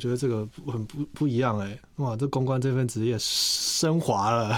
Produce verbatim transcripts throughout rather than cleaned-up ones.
觉得这个很不不一样哎、欸，哇，这公关这份职业升华了，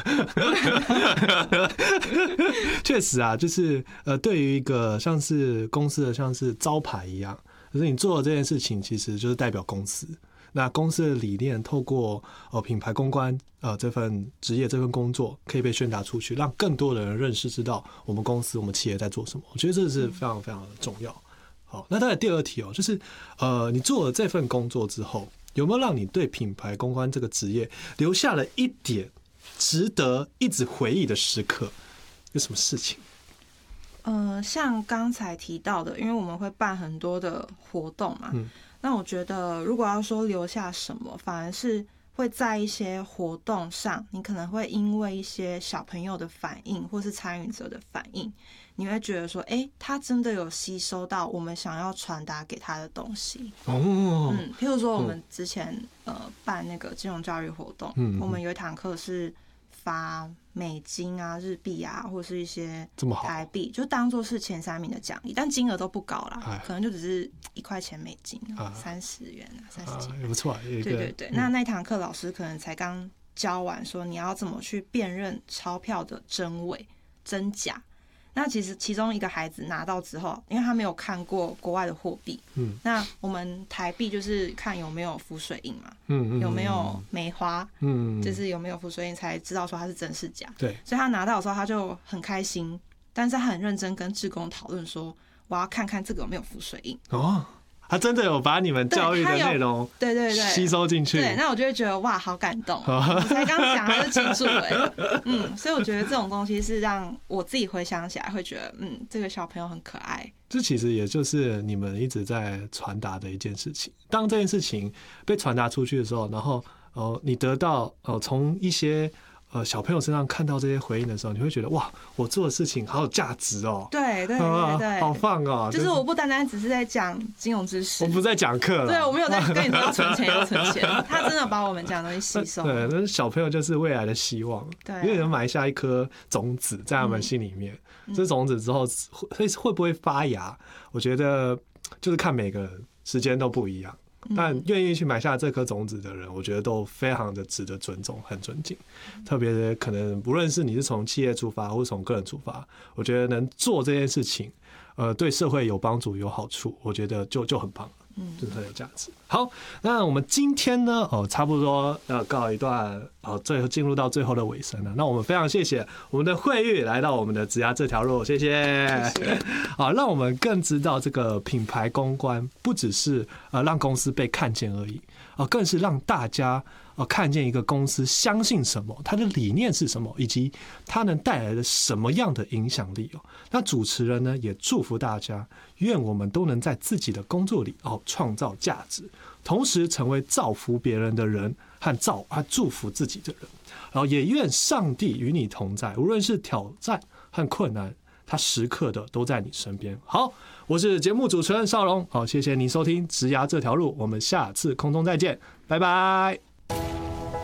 确实啊，就是呃，对于一个像是公司的像是招牌一样，可是你做的这件事情其实就是代表公司。那公司的理念透过呃品牌公关呃这份职业这份工作可以被宣达出去，让更多的人认识知道我们公司我们企业在做什么。我觉得这是非常非常的重要。好，那再来第二题哦，就是呃你做了这份工作之后，有没有让你对品牌公关这个职业留下了一点值得一直回忆的时刻？有什么事情？ 呃，像刚才提到的，因为我们会办很多的活动嘛，嗯，那我觉得如果要说留下什么，反而是会在一些活动上，你可能会因为一些小朋友的反应或是参与者的反应，你会觉得说，哎、欸，他真的有吸收到我们想要传达给他的东西。哦，嗯，譬如说我们之前呃办那个金融教育活动，嗯，我们有一堂课是发美金啊、日币啊，或是一些台币，就当做是前三名的奖励，但金额都不高啦，可能就只是一块钱美金，三十元啊，三十几元， 也不错。对对对，那那堂课老师可能才刚教完，说你要怎么去辨认钞票的真伪、真假。那其实其中一个孩子拿到之后，因为他没有看过国外的货币，嗯，那我们台币就是看有没有浮水印嘛，嗯，有没有梅花，嗯，就是有没有浮水印才知道说它是真是假。 对， 所以他拿到的时候他就很开心，但是他很认真跟志工讨论说，我要看看这个有没有浮水印。 哦。他真的有把你们教育的内容对对对吸收进去， 对，那我就会觉得哇，好感动、喔！我才刚讲他就记住了、欸，嗯，所以我觉得这种东西是让我自己回想起来会觉得，嗯，这个小朋友很可爱。 这其实也就是你们一直在传达的一件事情。当这件事情被传达出去的时候，然后呃，你得到呃从一些。呃，小朋友身上看到这些回应的时候，你会觉得哇，我做的事情好有价值哦！ 对对对对， 好棒哦！ 就是我不单单只是在讲金融知识， 我不在讲课了， 对，我没有在跟你说要存钱要存钱，他真的把我们讲的东西吸收。 对，那小朋友就是未来的希望，对、啊，因为人埋下一颗种子在他们心里面，嗯、这种子之后会会不会发芽？我觉得就是看每个人时间都不一样。但愿意去埋下这颗种子的人，我觉得都非常的值得尊重和尊敬。特别可能不论是你是从企业出发，或是从个人出发，我觉得能做这件事情，呃，对社会有帮助、有好处，我觉得就就很棒。嗯，就是很有价值。好，那我们今天呢，哦，差不多要告一段，哦，最后进入到最后的尾声了。那我们非常谢谢我们的慧玉来到我们的职涯这条路，谢谢。谢谢。啊，让我们更知道这个品牌公关不只是呃让公司被看见而已，啊，更是让大家呃看见一个公司相信什么，它的理念是什么，以及它能带来的什么样的影响力哦。那主持人呢，也祝福大家，愿我们都能在自己的工作里哦创造价值，同时成为造福别人的人和造和祝福自己的人。然后也愿上帝与你同在，无论是挑战和困难，他时刻的都在你身边。好，我是节目主持人邵荣，好，谢谢你收听《职涯这条路》，我们下次空中再见，拜拜。